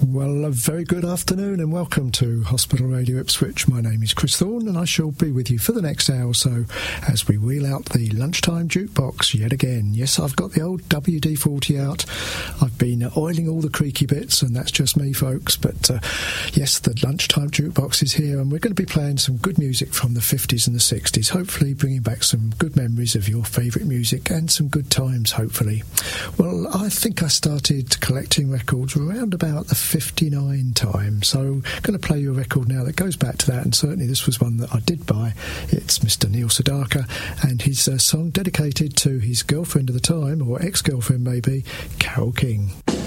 Well, a very good afternoon and welcome to Hospital Radio Ipswich. My name is Chris Thorne and I shall be with you for the next hour or so as we wheel out the lunchtime jukebox yet again. Yes, I've got the old WD-40 out. I've been oiling all the creaky bits and that's just me, folks. But yes, the lunchtime jukebox is here and we're going to be playing some good music from the 50s and the 60s, hopefully bringing back some good memories of your favourite music and some good times, hopefully. Well, I think I started collecting records around about the 59 time, so I'm going to play you a record now that goes back to that, and certainly this was one that I did buy. It's Mr. Neil Sedaka and his song dedicated to his girlfriend at the time, or ex-girlfriend maybe, Carole King.